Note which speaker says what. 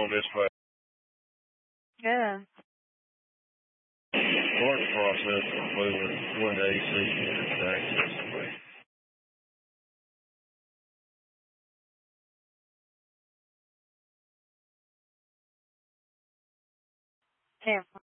Speaker 1: on this way.
Speaker 2: Good.
Speaker 1: Start process completed. When the AC unit access the way.
Speaker 2: Careful.